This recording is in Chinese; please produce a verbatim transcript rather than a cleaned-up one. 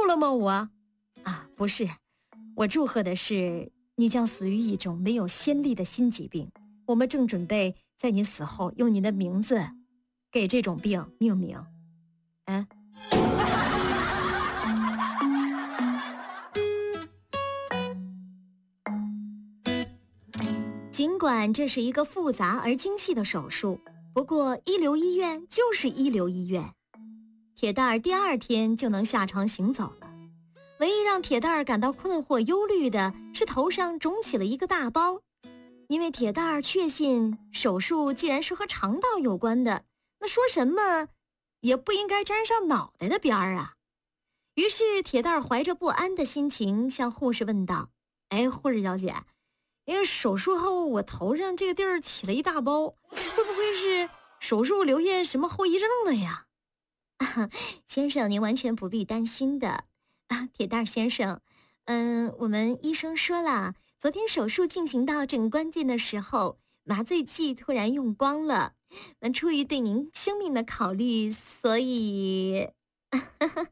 了吗我？啊，不是，我祝贺的是你将死于一种没有先例的新疾病。我们正准备在你死后用你的名字给这种病命名。哎，尽管这是一个复杂而精细的手术，不过一流医院就是一流医院。铁蛋儿第二天就能下床行走了。唯一让铁蛋儿感到困惑忧虑的是头上肿起了一个大包，因为铁蛋儿确信手术既然是和肠道有关的，那说什么也不应该沾上脑袋的边儿啊。于是铁蛋儿怀着不安的心情向护士问道：哎，护士小姐，因为手术后我头上这个地儿起了一大包，会不会是手术留下什么后遗症了呀？啊，先生，您完全不必担心的。啊，铁蛋儿先生，嗯，我们医生说了，昨天手术进行到正关键的时候，麻醉剂突然用光了。那出于对您生命的考虑，所以